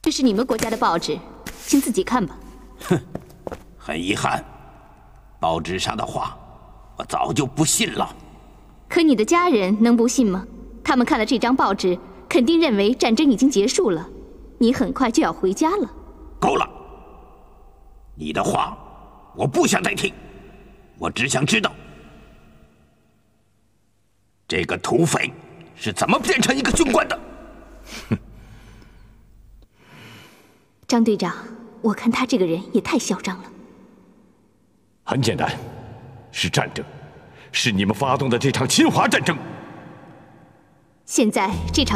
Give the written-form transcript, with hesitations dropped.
这是你们国家的报纸，请自己看吧。 哼，很遗憾，报纸上的话我早就不信了。 可你的家人能不信吗？他们看了这张报纸，肯定认为战争已经结束了，你很快就要回家了。 够了，你的话我不想再听，我只想知道这个土匪是怎么变成一个军官的。 哼， 张队长，我看他这个人也太嚣张了。 很简单，是战争，是你们发动的这场侵华战争。 现在这场